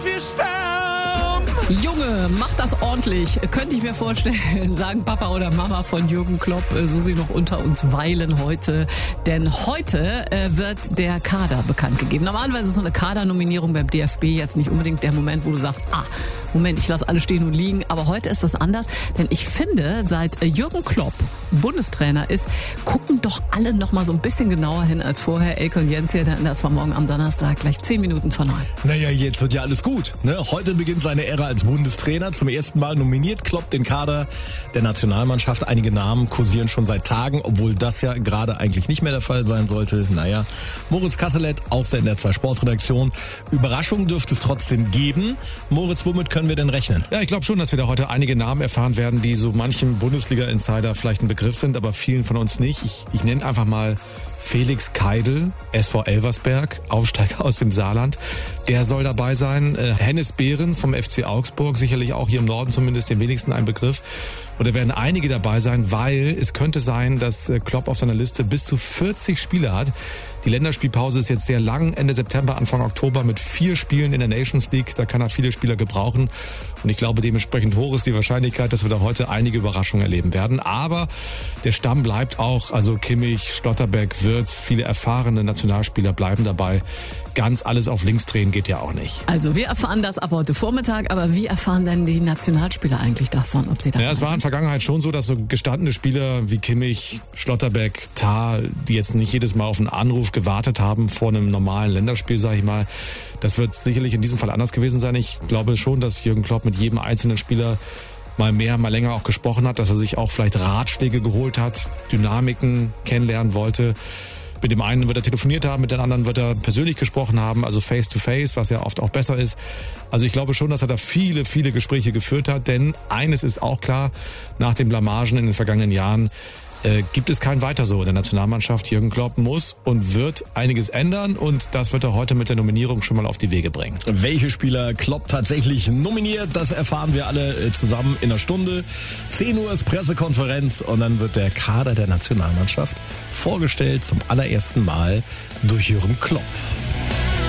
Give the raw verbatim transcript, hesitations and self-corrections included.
Junge, mach das ordentlich. Könnte ich mir vorstellen, sagen Papa oder Mama von Jürgen Klopp, so sie noch unter uns weilen heute. Denn heute äh, wird der Kader bekannt gegeben. Normalerweise ist so eine Kadernominierung beim D F B jetzt nicht unbedingt der Moment, wo du sagst, ah, Moment, ich lasse alle stehen und liegen. Aber heute ist das anders, denn ich finde, seit Jürgen Klopp Bundestrainer ist, gucken doch alle noch mal so ein bisschen genauer hin als vorher. Elke und Jens hier, der ändert zwar morgen am Donnerstag gleich zehn Minuten vor neun. Naja, jetzt wird ja alles gut. Ne? Heute beginnt seine Ära als Bundestrainer. Zum ersten Mal nominiert Klopp den Kader der Nationalmannschaft. Einige Namen kursieren schon seit Tagen, obwohl das ja gerade eigentlich nicht mehr der Fall sein sollte. Naja, Moritz Kasselet aus der N D R zwei Sportredaktion. Überraschung dürfte es trotzdem geben. Moritz, womit können wir denn rechnen? Ja, ich glaube schon, dass wir da heute einige Namen erfahren werden, die so manchem Bundesliga-Insider vielleicht ein Begriff sind, aber vielen von uns nicht. Ich, ich nenne einfach mal Felix Keidel, S V Elversberg, Aufsteiger aus dem Saarland. Der soll dabei sein. Äh, Hennes Behrens vom F C Augsburg, sicherlich auch hier im Norden zumindest den wenigsten ein Begriff. Und da werden einige dabei sein, weil es könnte sein, dass Klopp auf seiner Liste bis zu vierzig Spieler hat. Die Länderspielpause ist jetzt sehr lang, Ende September, Anfang Oktober mit vier Spielen in der Nations League. Da kann er viele Spieler gebrauchen. Und ich glaube, dementsprechend hoch ist die Wahrscheinlichkeit, dass wir da heute einige Überraschungen erleben werden. Aber der Stamm bleibt auch, also Kimmich, Schlotterbeck, Wirtz, viele erfahrene Nationalspieler bleiben dabei. Ganz alles auf links drehen geht ja auch nicht. Also wir erfahren das ab heute Vormittag, aber wie erfahren denn die Nationalspieler eigentlich davon, ob sie da Ja, es war in sind? der Vergangenheit schon so, dass so gestandene Spieler wie Kimmich, Schlotterbeck, Tah, die jetzt nicht jedes Mal auf einen Anruf gewartet haben vor einem normalen Länderspiel, sage ich mal. Das wird sicherlich in diesem Fall anders gewesen sein. Ich glaube schon, dass Jürgen Klopp mit jedem einzelnen Spieler mal mehr, mal länger auch gesprochen hat, dass er sich auch vielleicht Ratschläge geholt hat, Dynamiken kennenlernen wollte. Mit dem einen wird er telefoniert haben, mit den anderen wird er persönlich gesprochen haben, also face to face, was ja oft auch besser ist. Also ich glaube schon, dass er da viele, viele Gespräche geführt hat, denn eines ist auch klar, nach den Blamagen in den vergangenen Jahren äh, gibt es kein Weiter so in der Nationalmannschaft. Jürgen Klopp muss und wird einiges ändern und das wird er heute mit der Nominierung schon mal auf die Wege bringen. Welche Spieler Klopp tatsächlich nominiert, das erfahren wir alle zusammen in einer Stunde. zehn Uhr ist Pressekonferenz und dann wird der Kader der Nationalmannschaft vorgestellt zum allerersten Mal durch Jürgen Klopp.